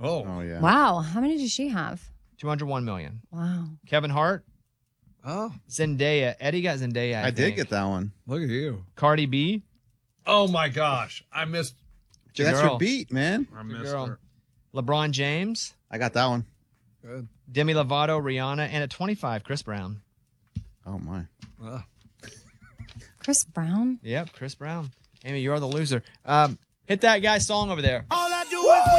Oh, yeah. Wow. How many does she have? 201 million. Wow. Kevin Hart. Oh. Zendaya. Eddie got Zendaya. I did get that one. Look at you. Cardi B. Oh, my gosh. I missed. That's girl. your beat, man. I missed Girl. her. LeBron James. I got that one. Good. Demi Lovato, Rihanna, and at 25, Chris Brown. Oh, my. Chris Brown? Yep, Chris Brown. Amy, you're the loser. Hit that guy's song over there. All I do is